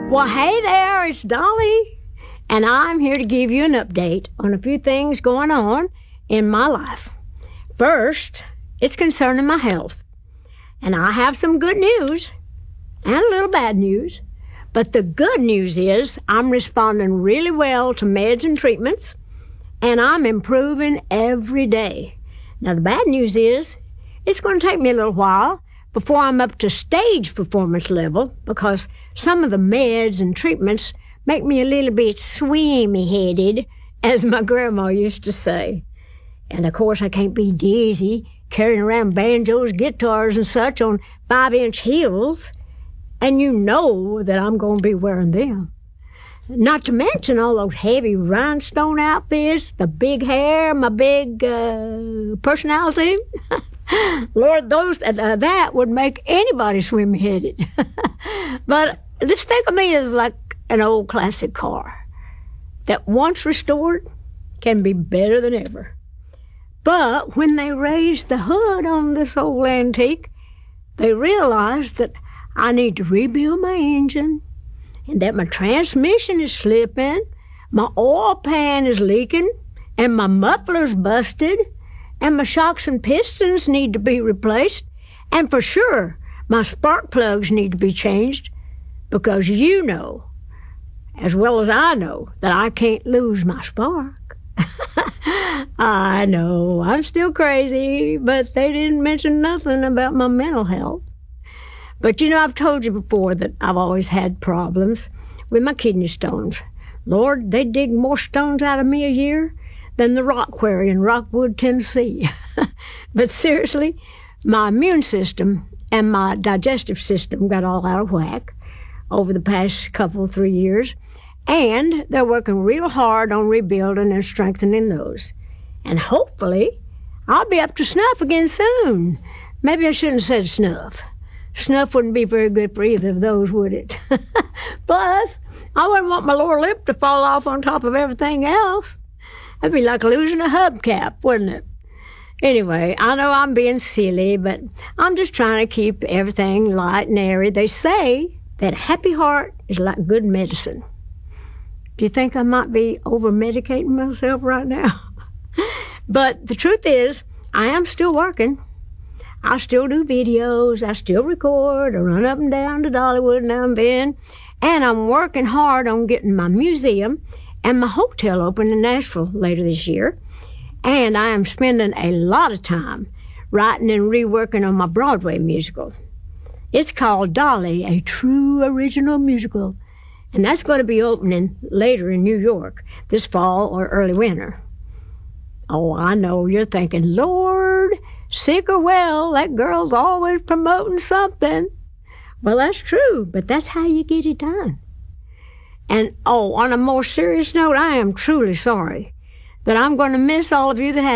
Well, hey there, it's Dolly, and I'm here to give you an update on a few things going on in my life. First, it's concerning my health, and I have some good news and a little bad news. But the good news is I'm responding really well to meds and treatments, and I'm improving every day. Now, the bad news is it's going to take me a little while before I'm up to stage performance level, because some of the meds and treatments make me a little bit swimmy-headed, as my grandma used to say. And of course, I can't be dizzy carrying around banjos, guitars, and such on 5-inch heels. And you know that I'm going to be wearing them. Not to mention all those heavy rhinestone outfits, the big hair, my big personality. Lord, that would make anybody swim-headed. But just think of me as like an old classic car that once restored can be better than ever. But when they raised the hood on this old antique, they realized that I need to rebuild my engine, and that my transmission is slipping, my oil pan is leaking, and my muffler's busted, and my shocks and pistons need to be replaced, and for sure, my spark plugs need to be changed, because you know, as well as I know, that I can't lose my spark. I know, I'm still crazy, but they didn't mention nothing about my mental health. But you know, I've told you before that I've always had problems with my kidney stones. Lord, they dig more stones out of me a year than the rock quarry in Rockwood, Tennessee. But seriously, my immune system and my digestive system got all out of whack over the past 3 years, and they're working real hard on rebuilding and strengthening those. And hopefully, I'll be up to snuff again soon. Maybe I shouldn't have said snuff. Snuff wouldn't be very good for either of those, would it? Plus, I wouldn't want my lower lip to fall off on top of everything else. That'd be like losing a hubcap, wouldn't it? Anyway, I know I'm being silly, but I'm just trying to keep everything light and airy. They say that a happy heart is like good medicine. Do you think I might be over-medicating myself right now? But the truth is, I am still working. I still do videos, I still record, I run up and down to Dollywood now and then, and I'm working hard on getting my museum and my hotel open in Nashville later this year. And I am spending a lot of time writing and reworking on my Broadway musical. It's called Dolly, a True Original Musical, and that's going to be opening later in New York this fall or early winter. Oh, I know you're thinking, Lord, sick or well, that girl's always promoting something. Well, that's true, but that's how you get it done. And, on a more serious note, I am truly sorry that I'm going to miss all of you that had